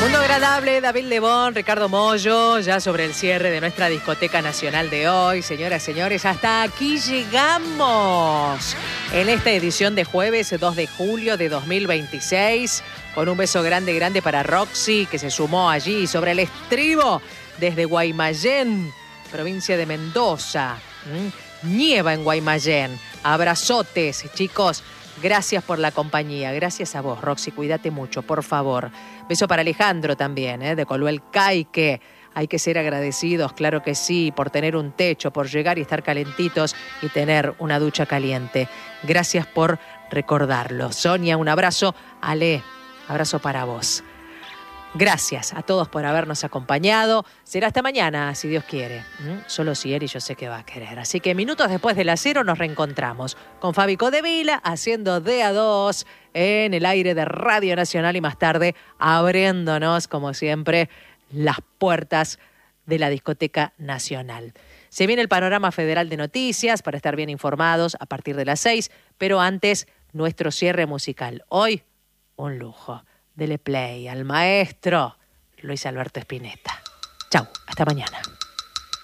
Mundo agradable, David Lebón, Ricardo Mollo, ya sobre el cierre de nuestra discoteca nacional de hoy. Señoras, señores, hasta aquí llegamos en esta edición de jueves 2 de julio de 2026. Con un beso grande, grande para Roxy, que se sumó allí sobre el estribo desde Guaymallén, provincia de Mendoza. Nieva en Guaymallén. Abrazotes, chicos. Gracias por la compañía. Gracias a vos, Roxy. Cuídate mucho, por favor. Beso para Alejandro también, de Coluel Caique. Hay que ser agradecidos, claro que sí, por tener un techo, por llegar y estar calentitos y tener una ducha caliente. Gracias por recordarlo. Sonia, un abrazo. Ale, abrazo para vos. Gracias a todos por habernos acompañado. Será hasta mañana, si Dios quiere. Solo si él y yo sé que va a querer. Así que minutos después de las 0 nos reencontramos con Fabi Codevila haciendo de a 2 en el aire de Radio Nacional y más tarde abriéndonos, como siempre, las puertas de la Discoteca Nacional. Se viene el panorama federal de noticias para estar bien informados a partir de las 6, pero antes nuestro cierre musical. Hoy, un lujo. Dele play al maestro Luis Alberto Spinetta. Chau, hasta mañana.